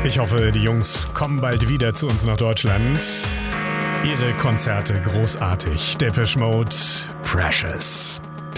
Ich hoffe, die Jungs kommen bald wieder zu uns nach Deutschland. Ihre Konzerte großartig. Depeche Mode, Precious.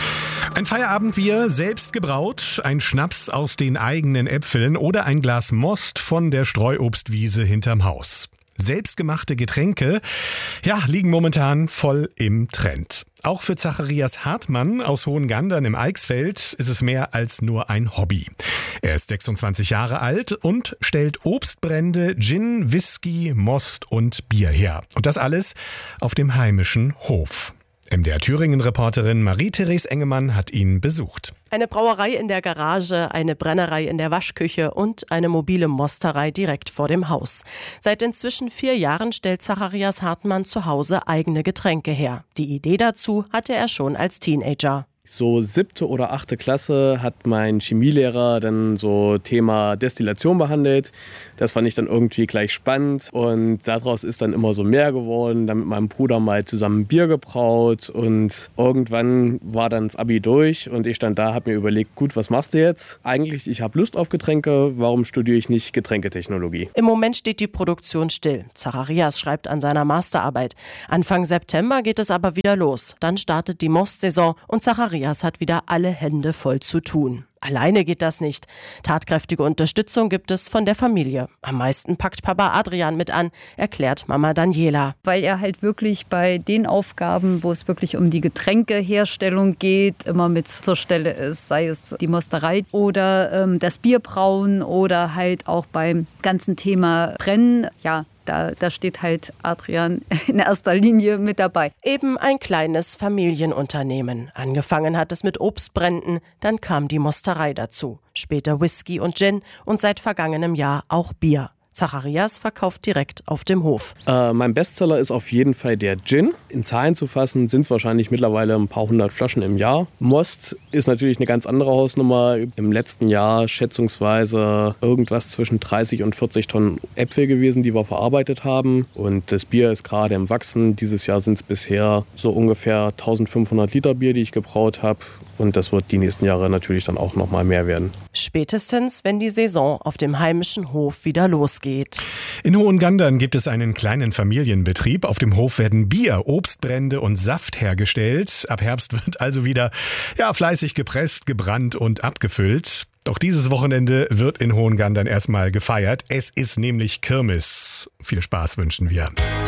Ein Feierabendbier, selbst gebraut, ein Schnaps aus den eigenen Äpfeln oder ein Glas Most von der Streuobstwiese hinterm Haus. Selbstgemachte Getränke, liegen momentan voll im Trend. Auch für Zacharias Hartmann aus Hohengandern im Eichsfeld ist es mehr als nur ein Hobby. Er ist 26 Jahre alt und stellt Obstbrände, Gin, Whisky, Most und Bier her. Und das alles auf dem heimischen Hof. MDR Thüringen-Reporterin Marie-Therese Engemann hat ihn besucht. Eine Brauerei in der Garage, eine Brennerei in der Waschküche und eine mobile Mosterei direkt vor dem Haus. Seit inzwischen 4 Jahren stellt Zacharias Hartmann zu Hause eigene Getränke her. Die Idee dazu hatte er schon als Teenager. So 7. oder 8. Klasse hat mein Chemielehrer dann so Thema Destillation behandelt. Das fand ich dann irgendwie gleich spannend und daraus ist dann immer so mehr geworden. Dann mit meinem Bruder mal zusammen Bier gebraut und irgendwann war dann das Abi durch und ich stand da, habe mir überlegt, gut, was machst du jetzt? Eigentlich, ich habe Lust auf Getränke, warum studiere ich nicht Getränketechnologie? Im Moment steht die Produktion still. Zacharias schreibt an seiner Masterarbeit. Anfang September geht es aber wieder los. Dann startet die Most-Saison und Zacharias hat wieder alle Hände voll zu tun. Alleine geht das nicht. Tatkräftige Unterstützung gibt es von der Familie. Am meisten packt Papa Adrian mit an, erklärt Mama Daniela. Weil er halt wirklich bei den Aufgaben, wo es wirklich um die Getränkeherstellung geht, immer mit zur Stelle ist. Sei es die Mosterei oder das Bierbrauen oder halt auch beim ganzen Thema Brennen. Ja, da steht halt Adrian in erster Linie mit dabei. Eben ein kleines Familienunternehmen. Angefangen hat es mit Obstbränden, dann kam die Mosterei dazu. Später Whisky und Gin und seit vergangenem Jahr auch Bier. Zacharias verkauft direkt auf dem Hof. Mein Bestseller ist auf jeden Fall der Gin. In Zahlen zu fassen sind es wahrscheinlich mittlerweile ein paar 100 Flaschen im Jahr. Most ist natürlich eine ganz andere Hausnummer. Im letzten Jahr schätzungsweise irgendwas zwischen 30 und 40 Tonnen Äpfel gewesen, die wir verarbeitet haben. Und das Bier ist gerade im Wachsen. Dieses Jahr sind es bisher so ungefähr 1500 Liter Bier, die ich gebraut habe. Und das wird die nächsten Jahre natürlich dann auch noch mal mehr werden. Spätestens, wenn die Saison auf dem heimischen Hof wieder losgeht. In Hohengandern gibt es einen kleinen Familienbetrieb. Auf dem Hof werden Bier, Obstbrände und Saft hergestellt. Ab Herbst wird also wieder fleißig gepresst, gebrannt und abgefüllt. Doch dieses Wochenende wird in Hohengandern erstmal gefeiert. Es ist nämlich Kirmes. Viel Spaß wünschen wir.